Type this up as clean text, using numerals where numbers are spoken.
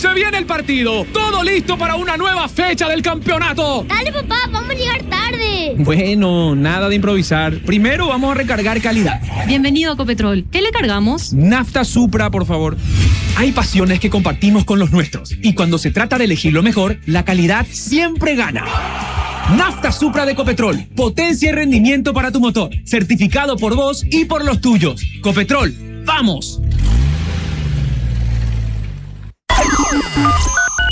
Se viene el partido. Todo listo para una nueva fecha del campeonato. Dale, papá, vamos a llegar tarde. Bueno, nada de improvisar. Primero vamos a recargar calidad. Bienvenido a Copetrol. ¿Qué le cargamos? Nafta Supra, por favor. Hay pasiones que compartimos con los nuestros. Y cuando se trata de elegir lo mejor, la calidad siempre gana. Nafta Supra de Copetrol. Potencia y rendimiento para tu motor. Certificado por vos y por los tuyos. Copetrol, ¡vamos!